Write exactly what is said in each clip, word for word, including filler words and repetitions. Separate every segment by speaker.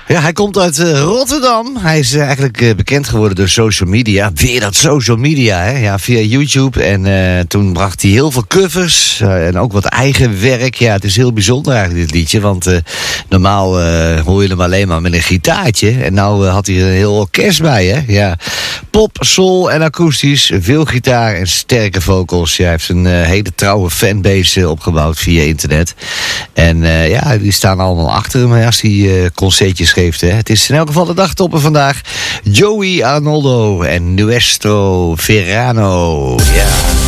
Speaker 1: Ja, hij komt uit uh, Rotterdam. Hij is uh, eigenlijk uh, bekend geworden door social media. Weer dat social media, hè? Ja, via YouTube. En uh, toen bracht hij heel veel covers uh, en ook wat eigen werk. Ja, het is heel bijzonder eigenlijk, dit liedje. Want uh, normaal uh, hoor je hem alleen maar met een gitaartje. En nou uh, had hij er een heel orkest bij, hè? Ja. Pop, soul en akoestisch. Veel gitaar en sterke vocals. Ja, hij heeft een uh, hele trouwe fanbase uh, opgebouwd via internet. En uh, ja, die staan allemaal achter hem als hij uh, concertjes geeft. Hè. Het is in elk geval de dagtopper vandaag. Joey Arnoldo en Nuestro Verano. Ja.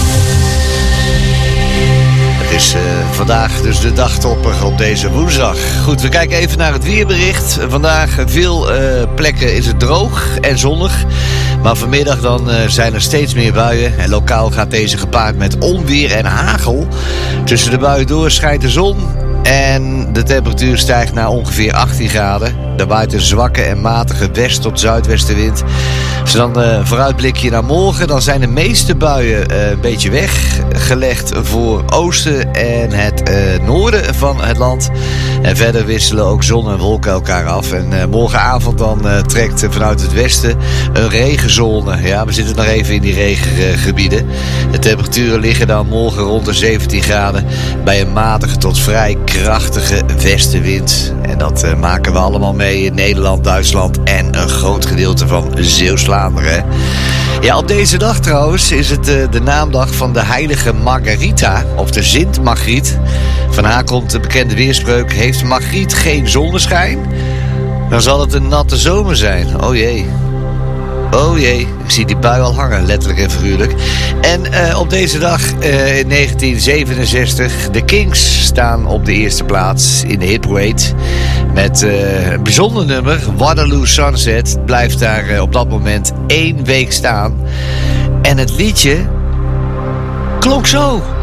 Speaker 1: Het is uh, vandaag dus de dagtopper op deze woensdag. Goed, we kijken even naar het weerbericht. Vandaag veel uh, plekken is het droog en zonnig. Maar vanmiddag dan uh, zijn er steeds meer buien. En lokaal gaat deze gepaard met onweer en hagel. Tussen de buien door schijnt de zon. En de temperatuur stijgt naar ongeveer achttien graden. Er waait een zwakke en matige west- tot zuidwestenwind. Als we dan uh, vooruitblikje naar morgen, dan zijn de meeste buien uh, een beetje weggelegd voor oosten en het uh, noorden van het land. En verder wisselen ook zon en wolken elkaar af. En uh, morgenavond dan uh, trekt uh, vanuit het westen een regenzone. Ja, we zitten nog even in die regengebieden. De temperaturen liggen dan morgen rond de zeventien graden bij een matige tot vrij krachtige westenwind. En dat uh, maken we allemaal mee in Nederland, Duitsland en een groot gedeelte van Zeeuws-Vlaanderen. Ja, op deze dag trouwens is het uh, de naamdag van de heilige Margarita, of de Sint Margriet. Van haar komt de bekende weerspreuk: heeft Margriet geen zonneschijn, dan zal het een natte zomer zijn. Oh jee. Oh jee, ik zie die bui al hangen, letterlijk en figuurlijk. En uh, op deze dag uh, in negentien zevenenzestig, de Kings staan op de eerste plaats in de hitparade. Met uh, een bijzonder nummer, Waterloo Sunset, blijft daar uh, op dat moment één week staan. En het liedje klonk zo.